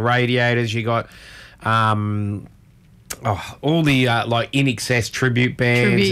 Radiators. You got all the like In Excess tribute bands.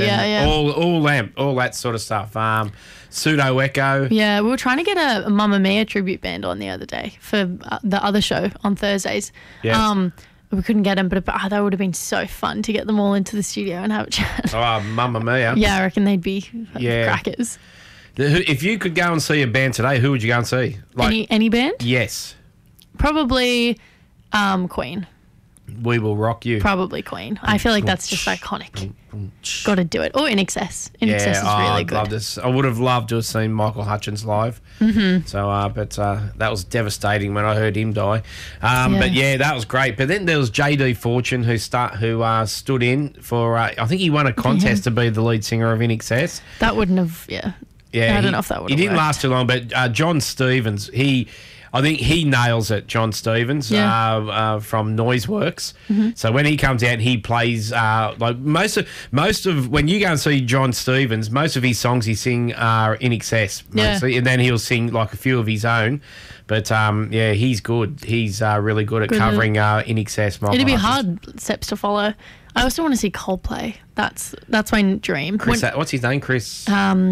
All that sort of stuff. Pseudo Echo. Yeah, we were trying to get a Mamma Mia tribute band on the other day for the other show on Thursdays. Yeah. We couldn't get them, but that would have been so fun to get them all into the studio and have a chat. Oh, Mamma Mia. Yeah, I reckon they'd be crackers. If you could go and see a band today, who would you go and see? Like, any band? Yes. Probably Queen. We Will Rock You. Probably Queen. I feel like that's just iconic. Got to do it. Or In Excess. In Excess is really good. Love this. I would have loved to have seen Michael Hutchence live. Mm-hmm. So, but that was devastating when I heard him die. But yeah, that was great. But then there was JD Fortune who stood in for. I think he won a contest to be the lead singer of In Excess. That wouldn't have. Yeah. Yeah. I don't know if that would. He didn't last too long. But John Stevens, I think he nails it, John Stevens, from Noiseworks. Mm-hmm. So when he comes out, he plays like most of when you go and see John Stevens, most of his songs he sing are In Excess mostly, and then he'll sing like a few of his own. But he's good. He's really good at covering In Excess. It'd be hard steps to follow. I also want to see Coldplay. That's my dream. What's his name? Chris?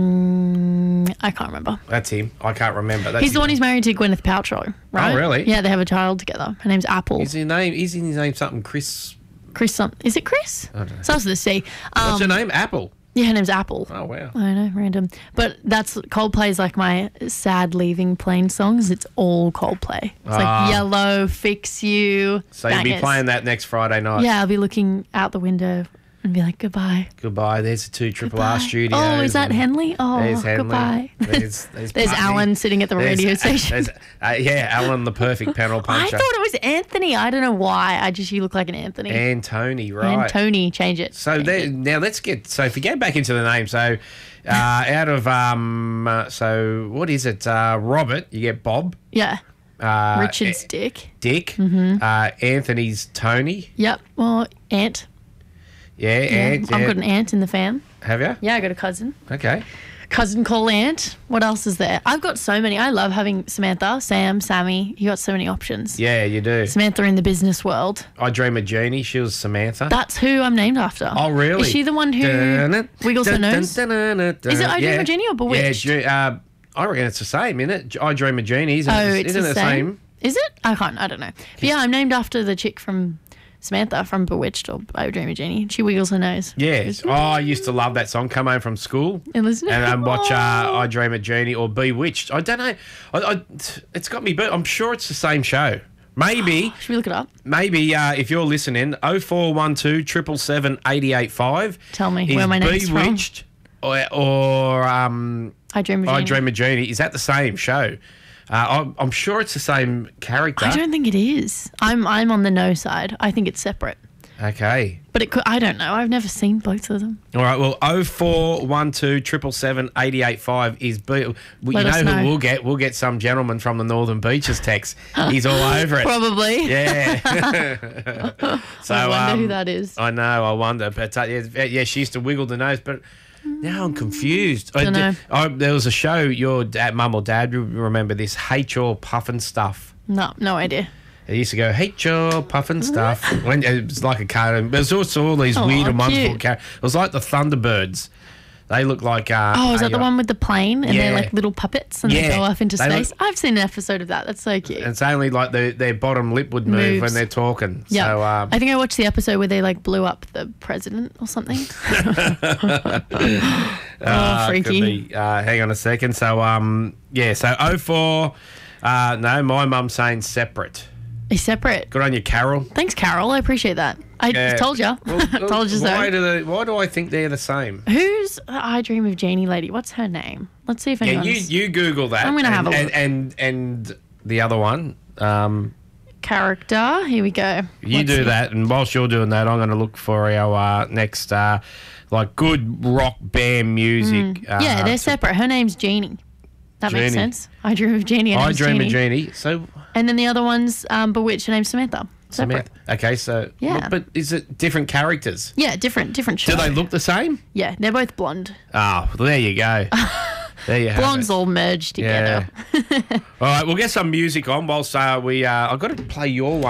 I can't remember. That's him. I can't remember. He's the one who's married to Gwyneth Paltrow, right? Oh, really? Yeah, they have a child together. Her name's Apple. Is his name something? Chris? Chris something. Is it Chris? I don't know. Starts with a C. What's her name? Apple. Yeah, her name's Apple. Oh, wow. I know, random. But that's Coldplay's like my sad leaving plane songs. It's all Coldplay. It's like Yellow, Fix You. So you'll be playing that next Friday night? Yeah, I'll be looking out the window and be like, goodbye. Goodbye. There's the 2 Triple R studios. Oh, is that Henley? Oh, there's Henley. Goodbye. There's Alan sitting at the radio station. Alan, the perfect panel puncher. I thought it was Anthony. I don't know why. You look like an Anthony. Antony, right. Antony, change it. So now let's get, if we go back into the name, so out of, so what is it? Robert, you get Bob. Yeah. Richard's Dick. Mm-hmm. Anthony's Tony. Yep. Well, Ant. Yeah, Ant. I've got an aunt in the fam. Have you? Yeah, I got a cousin. Okay. Cousin called Ant. What else is there? I've got so many. I love having Samantha, Sam, Sammy. You got so many options. Yeah, you do. Samantha in the business world. I Dream of Jeannie. She was Samantha. That's who I'm named after. Oh, really? Is she the one who wiggles her nose? Is it I Dream of Jeannie or Bewitched? Yeah, I reckon it's the same, isn't it? I Dream of Jeannie. Isn't it the same? Is it? I don't know. But yeah, I'm named after the chick from Samantha from Bewitched or I Dream of Jeannie. She wiggles her nose. Yes. Oh, I used to love that song. Come home from school and listen and watch I Dream of Jeannie or Bewitched. I don't know. It's got me, but I'm sure it's the same show. Maybe. Should we look it up? Maybe if you're listening, 0412 777 885. Tell me where my name's from. Bewitched or I Dream of Jeannie. I Dream of Jeannie. Is that the same show? I'm sure it's the same character. I don't think it is. I'm on the no side. I think it's separate. Okay. But it could. I don't know. I've never seen both of them. All right. Well, 0412 777 885 is. You know who we'll get? We'll get some gentleman from the Northern Beaches text. He's all over it. Probably. Yeah. So I wonder who that is. I know. I wonder. But yeah, she used to wiggle the nose, but. Now I'm confused. There was a show, your mum or dad, you remember this, Hate Your Puffin' Stuff. No idea. It used to go, hate your puffin' stuff. It was like a cartoon. There's also all these weird and wonderful characters. It was like the Thunderbirds. They look like... is that the one with the plane and they're like little puppets and they go off into space? I've seen an episode of that. That's so cute. It's only like their bottom lip would move when they're talking. Yeah. So, I think I watched the episode where they like blew up the president or something. Freaky. Hang on a second. So, so 04... no, my mum's saying separate. He's separate. Good on you, Carol. Thanks, Carol. I appreciate that. I told you. Well, told you so. Why do I think they're the same? Who's I Dream of Jeannie lady? What's her name? Let's see if anyone's... you Google that. I'm going to have a look. And the other one. Character. Here we go. You do that, and whilst you're doing that, I'm going to look for our next good rock band music. Yeah, they're separate. Her name's Jeannie. That makes sense. I Dream of Jeannie. I Dream of Jeannie. So... And then the other one's Bewitched. Her name's Samantha. Samantha. Okay, so... Yeah. But is it different characters? Yeah, different show. Do they look the same? Yeah, they're both blonde. Oh, well, there you go. There you have Blondes all merged together. Yeah. All right, we'll get some music on whilst I've got to play your one.